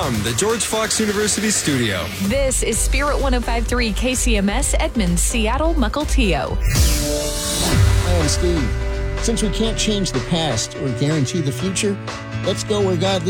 from the George Fox University studio. This is Spirit 105.3 KCMS, Edmonds, Seattle, Mukilteo. Hi, I'm Steve. Since we can't change the past or guarantee the future, let's go where God leads.